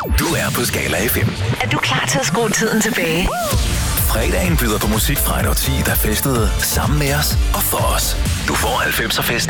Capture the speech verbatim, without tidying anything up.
Du er på Skala F M. Er du klar til at skrue tiden tilbage? Fredagen byder på musik fra et årti, der festede sammen med os og for os. Du får halvfemser fest